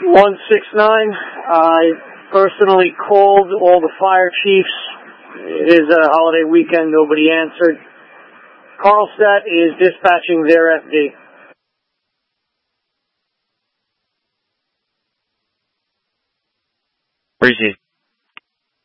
169, I personally called all the fire chiefs. It is a holiday weekend, nobody answered. Carlstadt is dispatching their FD. Where's he?